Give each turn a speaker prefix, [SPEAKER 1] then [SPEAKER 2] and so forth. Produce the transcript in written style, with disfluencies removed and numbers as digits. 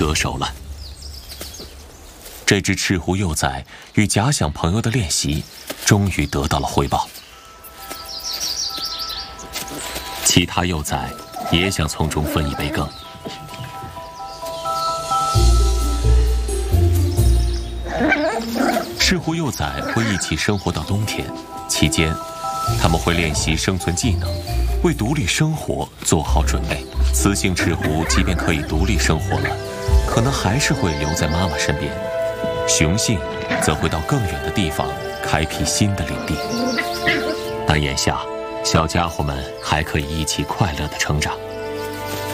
[SPEAKER 1] 得手了。这只赤狐幼崽与假想朋友的练习，终于得到了回报。其他幼崽也想从中分一杯羹。赤狐幼崽会一起生活到冬天，期间，他们会练习生存技能，为独立生活做好准备。雌性赤狐即便可以独立生活了，可能还是会留在妈妈身边。雄性则会到更远的地方开辟新的领地。但眼下，小家伙们还可以一起快乐地成长。